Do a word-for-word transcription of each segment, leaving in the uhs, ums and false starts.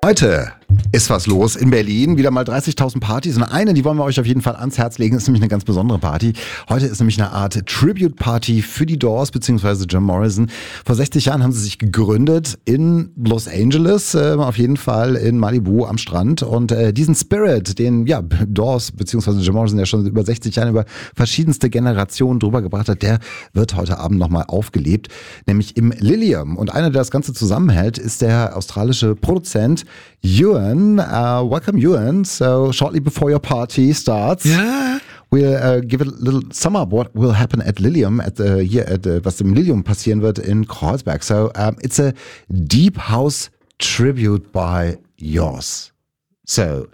Heute ist was los in Berlin. Wieder mal dreißigtausend Partys. Und eine, die wollen wir euch auf jeden Fall ans Herz legen, ist nämlich eine ganz besondere Party. Heute ist nämlich eine Art Tribute-Party für die Doors bzw. Jim Morrison. Vor sechzig Jahren haben sie sich gegründet in Los Angeles, äh, auf jeden Fall in Malibu am Strand. Und äh, diesen Spirit, den ja Doors bzw. Jim Morrison ja schon über sechzig Jahren über verschiedenste Generationen drüber gebracht hat, der wird heute Abend nochmal aufgelebt, nämlich im Lilium. Und einer, der das Ganze zusammenhält, ist der australische Produzent Ewan. Uh, welcome, Ewan. So shortly before your party starts, yeah. we'll uh, give a little sum up what will happen at Lilium, at the, hier, at the, was im Lilium passieren wird in Kreuzberg. So um, it's a deep house tribute by yours. So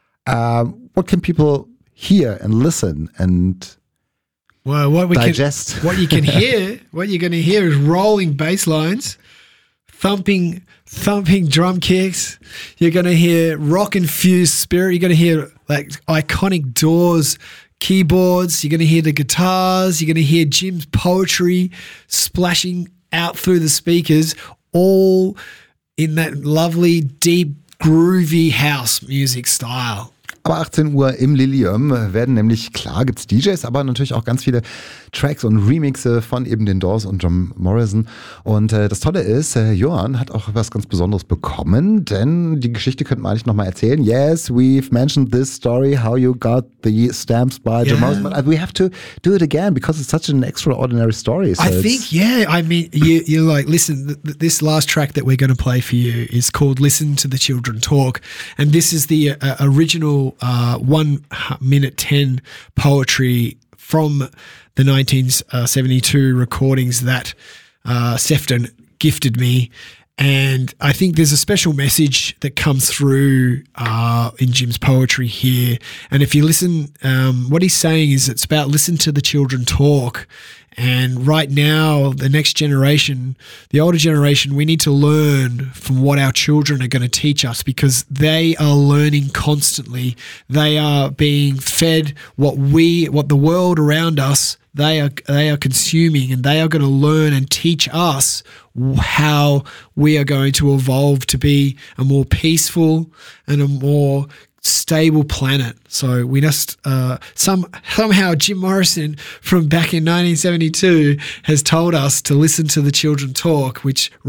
um, what can people hear and listen and well, what we digest? Can, what you can hear, what you're going to hear is rolling bass lines, thumping thumping drum kicks. You're going to hear rock-infused spirit. You're going to hear like iconic Doors keyboards. You're going to hear the guitars. You're going to hear Jim's poetry splashing out through the speakers, all in that lovely, deep, groovy house music style. Aber achtzehn Uhr im Lilium werden nämlich, klar gibt's D Js, aber natürlich auch ganz viele Tracks und Remixe von eben den Doors und Jim Morrison. Und äh, das Tolle ist, äh, Johann hat auch was ganz Besonderes bekommen, denn die Geschichte könnte man eigentlich nochmal erzählen. Yes, we've mentioned this story, how you got the stamps by Jim yeah. Morrison, but we have to do it again because it's such an extraordinary story. So I think, yeah, I mean, you, you're like, listen, th- th- this last track that we're going to play for you is called Listen to the Children Talk, and this is the uh, original Uh, one minute ten poetry from the nineteen seventy-two recordings that uh, Sefton gifted me. And I think there's a special message that comes through uh, in Jim's poetry here. And if you listen, um, what he's saying is it's about listen to the children talk. And right now, the next generation, the older generation, we need to learn from what our children are going to teach us because they are learning constantly. They are being fed what we, what the world around us, they are they are consuming, and they are going to learn and teach us how we are going to evolve to be a more peaceful and a more stable planet. So we just uh, some somehow Jim Morrison from back in nineteen seventy-two has told us to listen to the children talk, which